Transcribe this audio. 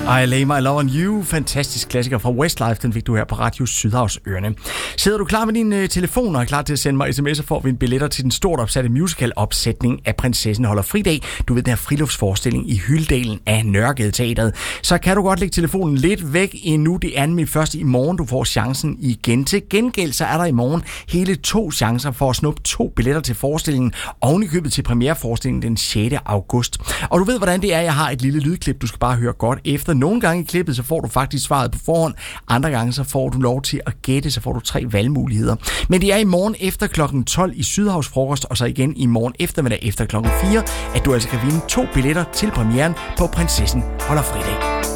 I Lay My Love On You, fantastisk klassiker fra Westlife, den fik du her på Radio Sydhavsørene. Sidder du klar med din telefon og er klar til at sende mig sms'er for at vinde billetter til den stort opsatte musical-opsætning af Prinsessen holder fridag, du ved den her friluftsforestilling i Hyldalen af Nørregade Teatret, så kan du godt lægge telefonen lidt væk endnu. Det er nemlig først i morgen, du får chancen igen. Til gengæld så er der i morgen hele 2 chancer for at snuppe 2 billetter til forestillingen, oven i købet til premiereforestillingen den 6. august. Og du ved, hvordan det er. Jeg har et lille lydklip, du skal bare høre godt efter. Nogle gange i klippet, så får du faktisk svaret på forhånd. Andre gange, så får du lov til at gætte, så får du 3 valgmuligheder. Men det er i morgen efter kl. 12 i Sydhavsfrokost, og så igen i morgen eftermiddag efter kl. 4, at du altså kan vinde 2 billetter til premieren på Prinsessen holder fridag.